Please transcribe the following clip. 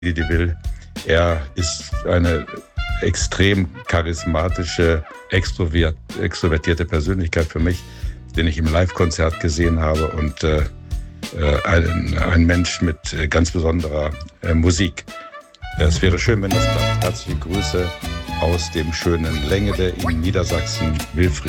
de Vil. Er ist eine extrem charismatische, extrovertierte Persönlichkeit für mich, den ich im Live-Konzert gesehen habe und ein Mensch mit ganz besonderer Musik. Es wäre schön, wenn das klappt. Herzliche Grüße aus dem schönen Längede in Niedersachsen, Wilfried.